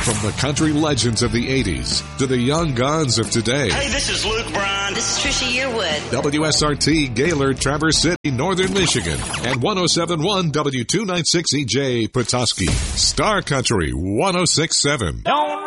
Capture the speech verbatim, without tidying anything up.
From the country legends of the eighties to the young guns of today. Hey, this is Luke Bryan. This is Trisha Yearwood. W S R T, Gaylord, Traverse City, Northern Michigan. And one oh seven point one W two ninety-six E J, Petoskey. Star Country one oh six point seven. Don't